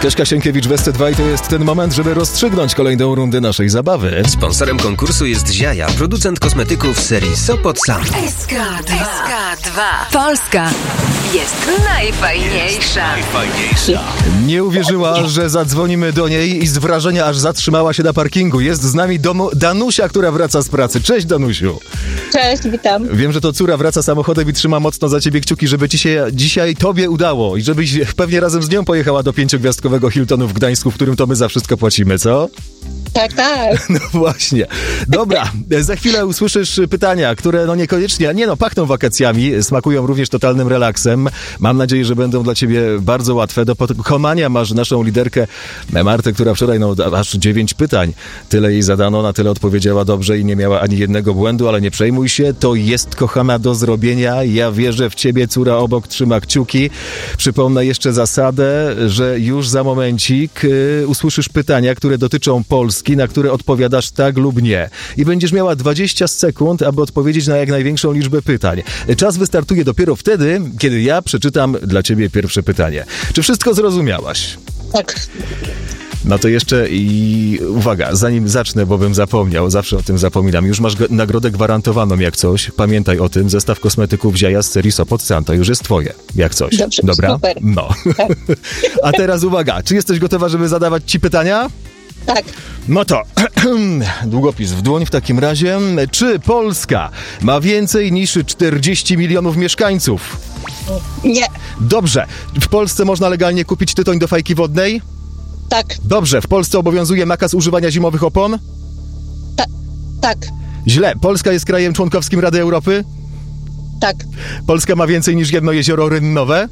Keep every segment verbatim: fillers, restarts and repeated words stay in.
Kaśka Sienkiewicz w S C dwa i to jest ten moment, żeby rozstrzygnąć kolejną rundę naszej zabawy. Sponsorem konkursu jest Ziaja, producent kosmetyków serii Sopot Sam. S K dwa. Polska jest najfajniejsza. Najfajniejsza. Nie uwierzyła, że zadzwonimy do niej i z wrażenia aż zatrzymała się na parkingu. Jest z nami domu Danusia, która wraca z pracy. Cześć, Danusiu. Cześć, witam. Wiem, że to córa wraca samochodem i trzyma mocno za ciebie kciuki, żeby ci się dzisiaj tobie udało i żebyś pewnie razem z nią pojechała do pięciogwiazdkowego Hiltonu w Gdańsku, w którym to my za wszystko płacimy, co? Tak, tak. No właśnie. Dobra, za chwilę usłyszysz pytania, które no niekoniecznie, nie no, pachną wakacjami, smakują również totalnym relaksem. Mam nadzieję, że będą dla ciebie bardzo łatwe. Do pokonania masz naszą liderkę Martę, która wczoraj no aż dziewięć pytań. Tyle jej zadano, na tyle odpowiedziała dobrze i nie miała ani jednego błędu, ale nie przejmuj się, to jest, kochana, do zrobienia. Ja wierzę w ciebie, córa obok trzyma kciuki. Przypomnę jeszcze zasadę, że już za momencik yy, usłyszysz pytania, które dotyczą Polski, na które odpowiadasz tak lub nie. I będziesz miała dwadzieścia sekund, aby odpowiedzieć na jak największą liczbę pytań. Czas wystartuje dopiero wtedy, kiedy ja przeczytam dla ciebie pierwsze pytanie. Czy wszystko zrozumiałaś? Tak. No to jeszcze i uwaga, zanim zacznę, bo bym zapomniał, zawsze o tym zapominam. Już masz g- nagrodę gwarantowaną jak coś. Pamiętaj o tym, zestaw kosmetyków Ziaja z serii Sopot Sam. To już jest twoje, jak coś. Dobrze, dobra? super. No. Tak. A teraz uwaga, czy jesteś gotowa, żeby zadawać ci pytania? Tak. No to długopis w dłoń w takim razie. Czy Polska ma więcej niż czterdzieści milionów mieszkańców? Nie. Dobrze. W Polsce można legalnie kupić tytoń do fajki wodnej? Tak. Dobrze. W Polsce obowiązuje nakaz używania zimowych opon? Ta- tak. Źle. Polska jest krajem członkowskim Rady Europy? Tak. Polska ma więcej niż jedno jezioro rynnowe?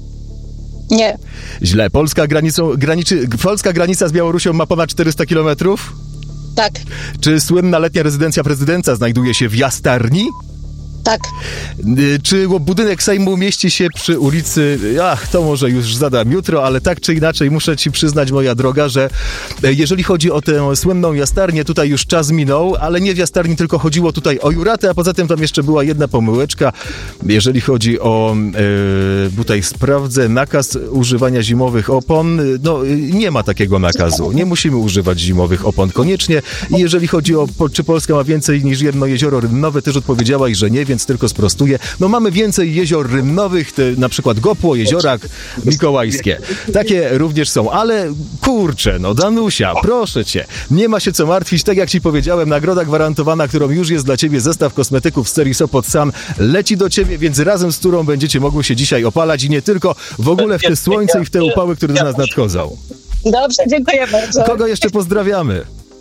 Nie. Źle. Polska, granicą, graniczy, Polska granica z Białorusią ma ponad czterysta kilometrów? Tak. Czy słynna letnia rezydencja prezydenta znajduje się w Jastarni? Tak. Y, Czy budynek Sejmu mieści się przy ulicy... Ach, to może już zadam jutro, ale tak czy inaczej muszę ci przyznać, moja droga, że jeżeli chodzi o tę słynną Jastarnię, tutaj już czas minął, ale nie w Jastarni, tylko chodziło tutaj o Juratę, a poza tym tam jeszcze była jedna pomyłeczka. Jeżeli chodzi o... Yy, tutaj sprawdzę, nakaz używania zimowych opon. No, nie ma takiego nakazu. Nie musimy używać zimowych opon koniecznie. I jeżeli chodzi o... czy Polska ma więcej niż jedno jezioro rynnowe, też odpowiedziałaś, że nie, więc tylko sprostuję. No mamy więcej jezior rynnowych, te, na przykład Gopło, Jeziorak, Mikołajskie. Takie również są, ale kurczę, no Danusia, proszę cię, nie ma się co martwić, tak jak ci powiedziałem, nagroda gwarantowana, którą już jest dla ciebie, zestaw kosmetyków z serii Sopot Sam, leci do ciebie, więc razem z którą będziecie mogły się dzisiaj opalać i nie tylko, w ogóle w te słońce i w te upały, które do nas nadchodzą. Dobrze, dziękuję bardzo. Kogo jeszcze pozdrawiamy?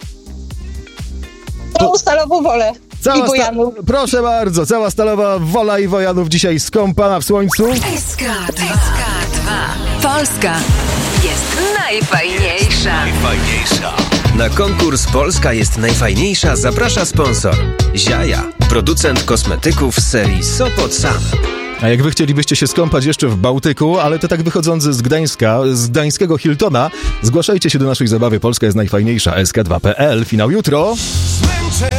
Całą Stalową Wolę. Cała I sta- Wojanów. Proszę bardzo, cała Stalowa Wola i Wojanów dzisiaj skąpana w słońcu. S K dwa. Polska jest najfajniejsza. Najfajniejsza. Na konkurs Polska jest najfajniejsza zaprasza sponsor Ziaja, producent kosmetyków z serii Sopot Sam. A jak wy chcielibyście się skąpać jeszcze w Bałtyku, ale to tak wychodzący z Gdańska, z gdańskiego Hiltona, zgłaszajcie się do naszej zabawy. Polska jest najfajniejsza. S K dwa kropka p l. Finał jutro.